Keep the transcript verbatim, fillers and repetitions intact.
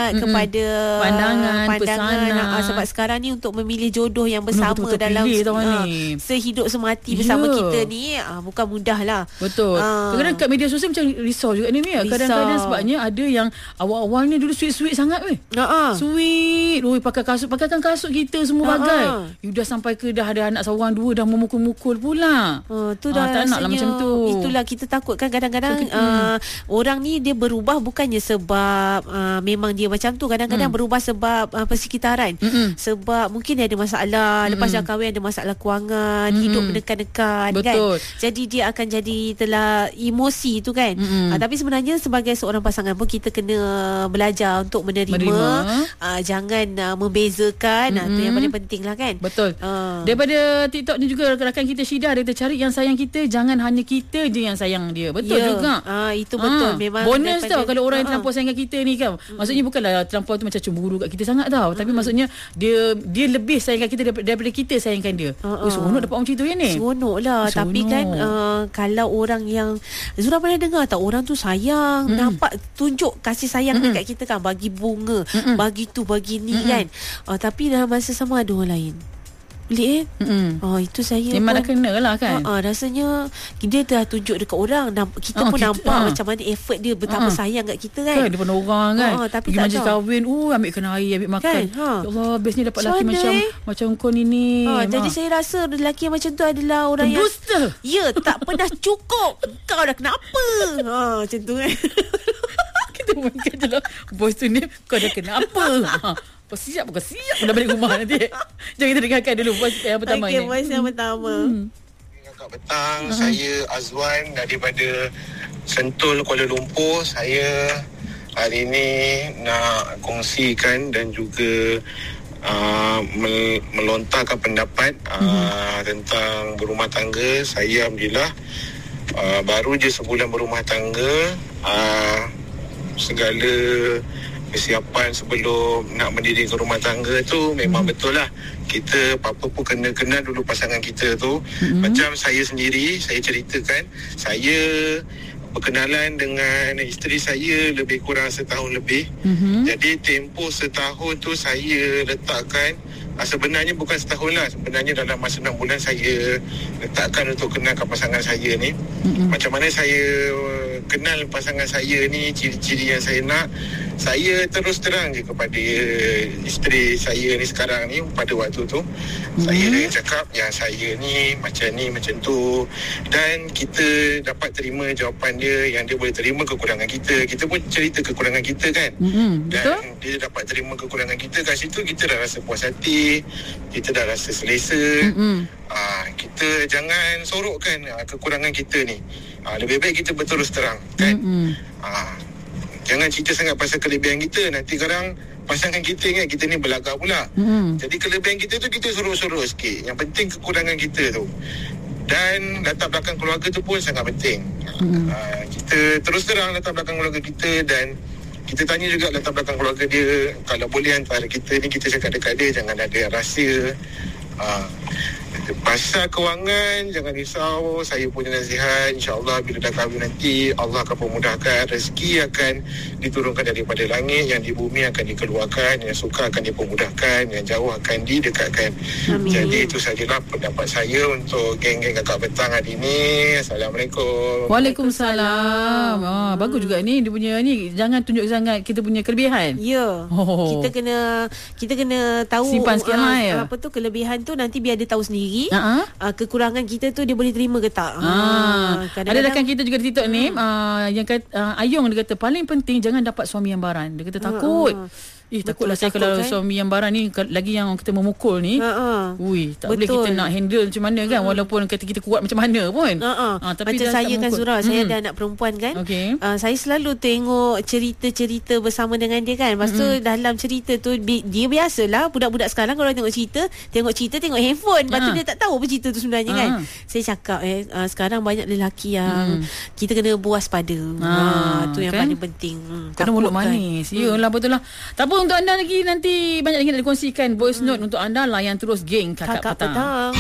sangat mm-hmm. kepada pandangan, pandangan pesanan. uh, sebab sekarang ni untuk memilih jodoh yang bersama betul-betul dalam uh, sehidup semati bersama yeah. kita ni uh, bukan mudah lah. Betul. Uh, Kadang-kadang kat media sosial macam risau juga ni Mia. Kadang-kadang sebabnya ada yang awal-awal ni dulu sweet-sweet sangat weh. Uh-uh. Sweet. Oi, pakai kasut, pakaikan kasut kita semua uh-uh. bagai. You dah sampai ke dah ada anak seorang dua dah memukul-mukul pula. Uh, tu dah uh, tak nak lah macam tu. Itulah kita takut kan kadang-kadang so, uh, orang ni dia berubah bukannya sebab uh, memang dia macam tu. Kadang-kadang mm. berubah sebab uh, persekitaran. Mm-mm. Sebab mungkin dia ada masalah. Mm-mm. Lepas dah kahwin ada masalah kewangan. Mm-mm. Hidup menekan-nekan kan. Jadi dia akan jadi telah emosi tu kan. Uh, tapi sebenarnya sebagai seorang pasangan pun kita kena belajar untuk menerima. Uh, jangan uh, membezakan. Mm-hmm. Uh, tu yang paling penting lah kan. Betul. Uh. Daripada TikTok ni juga rakan kita Syida dia kata cari yang sayang kita, jangan hanya kita je yang sayang dia. Betul yeah. juga. Uh, itu betul. Uh. Memang bonus tau kalau orang uh. yang terlampau sayang kita ni kan. Mm-hmm. Maksudnya bukanlah terlampau tu macam cemburu kat kita sangat tau. Mm-hmm. Tapi maksudnya dia dia lebih sayangkan kita daripada, daripada kita sayangkan dia. Uh-uh. Oh, seronok dapat orang cerita yang ni. Seronok lah. Seronok. Tapi kan uh, kalau orang yang Zura pernah dengar tak orang tu sayang, mm. nampak tunjuk kasih sayang mm-hmm. dekat kita kan, bagi bunga, mm-hmm. bagi tu bagi ni mm-hmm. kan. Uh, tapi dalam masa sama ada orang lain. Pelik eh mm-hmm. oh, itu saya memang dah kena lah kan. uh, uh, rasanya dia dah tunjuk dekat orang. Kita oh, pun kita, nampak uh. macam mana effort dia, betapa uh-uh. sayang kat kita kan, kan depan orang kan. uh, Tapi pergi majlis kahwin, uh, ambil kena air, ambil makan kan? ha. Ya Allah, bestnya dapat so lelaki ane? macam Macam kau ni ni uh, Jadi saya rasa lelaki yang macam tu adalah orang yang booster. Ya, tak pernah cukup. Kau dah kenapa ha, macam tu kan. Kita mungkin je lah, bos tu ni kau dah kenapa. ha. Kau siap, kau siap dah balik rumah nanti. Jom kita dengarkan dulu voice yang pertama okay, ni. Voice yang pertama. Hmm. Kakak petang, uh-huh. saya Azwan daripada Sentul, Kuala Lumpur. Saya hari ini nak kongsikan dan juga uh, mel- melontarkan pendapat uh, uh-huh. tentang berumah tangga. Saya alhamdulillah uh, baru je sebulan berumah tangga. Uh, segala kesiapan sebelum nak mendirikan rumah tangga tu memang hmm. betul lah. Kita apa-apa pun kena kenal dulu pasangan kita tu. Hmm. Macam saya sendiri, saya ceritakan, saya berkenalan dengan isteri saya lebih kurang setahun lebih. Hmm. Jadi tempoh setahun tu saya letakkan, sebenarnya bukan setahun lah, sebenarnya dalam masa enam bulan saya letakkan untuk kenalkan pasangan saya ni. Mm-hmm. Macam mana saya kenal pasangan saya ni, ciri-ciri yang saya nak, saya terus terang je kepada isteri saya ni sekarang ni. Pada waktu tu mm-hmm. saya dia cakap yang saya ni macam ni, macam tu, dan kita dapat terima jawapan dia yang dia boleh terima kekurangan kita. Kita pun cerita kekurangan kita kan. Mm-hmm. Dan betul? Dia dapat terima kekurangan kita. Kat situ kita dah rasa puas hati, kita dah rasa selesa. Mm-hmm. Aa, kita jangan sorokkan aa, kekurangan kita ni. Aa, lebih baik kita berterus terang kan. Mm-hmm. Aa, jangan cerita sangat pasal kelebihan kita. Nanti kadang pasangan kita kan, kita ni belagak pula. Mm-hmm. Jadi kelebihan kita tu kita sorok-sorok sikit. Yang penting kekurangan kita tu. Dan latar belakang keluarga tu pun sangat penting. Mm-hmm. Aa, kita terus terang latar belakang keluarga kita, dan kita tanya juga latar belakang keluarga dia. Kalau boleh antara kita ni kita cakap dekat dia, jangan ada rahsia. Uh, pasal kewangan jangan risau, saya punya nasihat, insyaAllah bila dah kahwin nanti Allah akan pemudahkan, rezeki akan diturunkan daripada langit, yang di bumi akan dikeluarkan, yang suka akan dipermudahkan, yang jauh akan didekatkan. Amin. Jadi itu sajalah pendapat saya untuk geng-geng kakak petang hari ini. Assalamualaikum. Waalaikumsalam. Ah, bagus juga ni dia punya ni, jangan tunjuk sangat kita punya kelebihan. Ya. Oh. Kita kena kita kena tahu simpan sikit lah, ya. Apa tu kelebihan tu nanti biar dia tahu sendiri. Uh-huh. Uh, kekurangan kita tu dia boleh terima ke tak. uh, Ada rakan kita juga di TikTok ni uh, yang kata, uh, Ayong dia kata paling penting jangan dapat suami yang baran. Dia kata takut. uh, uh. Eh takutlah saya takut kalau kan? Suami yang barang ni lagi yang kita memukul ni. Ha-ha. Ui, tak betul. Boleh kita nak handle macam mana kan. Ha-ha. Walaupun kata kita kuat macam mana pun. Ha, tapi macam saya kan Zura, hmm. saya ada anak perempuan kan. Okay. Uh, saya selalu tengok cerita-cerita bersama dengan dia kan. Lepas tu hmm. dalam cerita tu dia biasalah budak-budak sekarang kalau tengok cerita, tengok cerita tengok handphone. Lepas tu dia tak tahu apa cerita tu sebenarnya ha. kan. Saya cakap eh uh, sekarang banyak lelaki yang hmm. kita kena buas pada. Ha, ha tu yang kan? paling penting. Hmm, kena mulut manis. Hmm. Yalah betul lah. Tak apa, untuk anda lagi nanti banyak lagi nak dikongsikan voice note hmm. untuk anda lah yang terus geng kakak, kakak petang. petang.